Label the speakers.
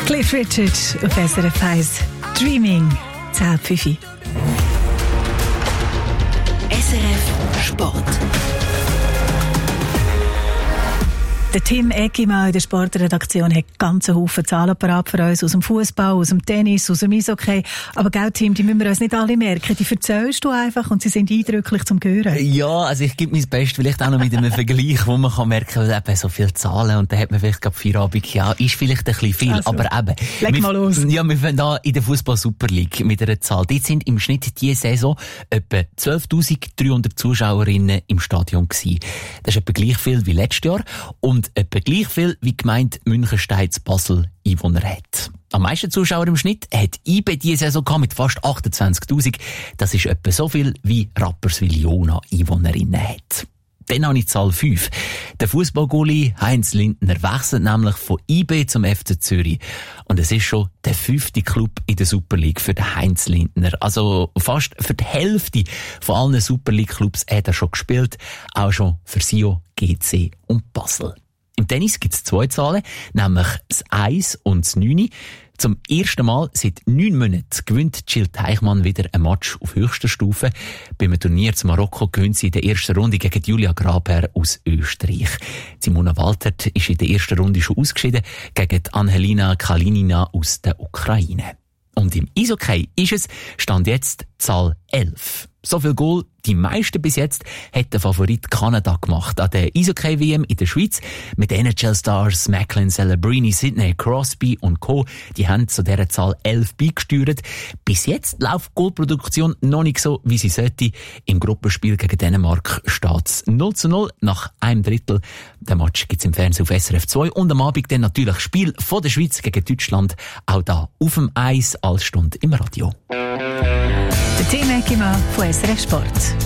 Speaker 1: Cliff Richard auf SRF 1. Dreaming. 10:05.
Speaker 2: SRF Sport.
Speaker 1: Der Tim Eggimann in der Sportredaktion hat ganze Haufen Zahlen parat für uns aus dem Fußball, aus dem Tennis, aus dem Eishockey. Aber gell, Tim, die müssen wir uns nicht alle merken. Die erzählst du einfach und sie sind eindrücklich zum Hören.
Speaker 3: Ja, also ich gebe mein Bestes, vielleicht auch noch mit einem Vergleich, wo man kann merken, dass eben so viele Zahlen und dann hat man vielleicht gerade Feierabend. Ja, ist vielleicht ein bisschen viel,
Speaker 1: also,
Speaker 3: aber eben.
Speaker 1: Leg mal los.
Speaker 3: Ja, wir fangen an in der Fußball Super League mit einer Zahl. Dort sind im Schnitt diese Saison etwa 12.300 Zuschauerinnen im Stadion gewesen. Das ist etwa gleich viel wie letztes Jahr und etwa gleich viel wie die Gemeinde Münchenstein-Basel Einwohner hat. Am meisten Zuschauer im Schnitt hat IB diese Saison mit fast 28.000. Das ist etwa so viel wie Rapperswil-Jona Einwohnerinnen hat. Dann habe ich Zahl 5. Der Fußballgoalie Heinz Lindner wechselt nämlich von IB zum FC Zürich. Und es ist schon der 5. Club in der Super League für den Heinz Lindner. Also fast für die Hälfte von allen Super League Clubs hat er schon gespielt. Auch schon für Sion, GC und Basel. Im Tennis gibt es 2 Zahlen, nämlich das 1 und das 9. Zum ersten Mal seit 9 Monaten gewinnt Jill Teichmann wieder ein Match auf höchster Stufe. Beim Turnier zu Marokko gewinnt sie in der ersten Runde gegen Julia Graber aus Österreich. Simona Waltert ist in der ersten Runde schon ausgeschieden gegen Angelina Kalinina aus der Ukraine. Und im Eishockey ist es, stand jetzt Zahl 11. So viel Goal, die meisten bis jetzt, hat der Favorit Kanada gemacht an der Eishockey-WM in der Schweiz. Mit NHL-Stars Macklin Celebrini, Sidney Crosby und Co. Die haben zu dieser Zahl 11 beigesteuert. Bis jetzt läuft die Goalproduktion noch nicht so, wie sie sollte. Im Gruppenspiel gegen Dänemark steht es 0:0 nach einem Drittel. Den Match gibt es im Fernsehen auf SRF 2 und am Abend dann natürlich Spiel von der Schweiz gegen Deutschland. Auch da auf dem Eis als Stunde im Radio.
Speaker 1: Der Tim Eggimann von SRF Sport.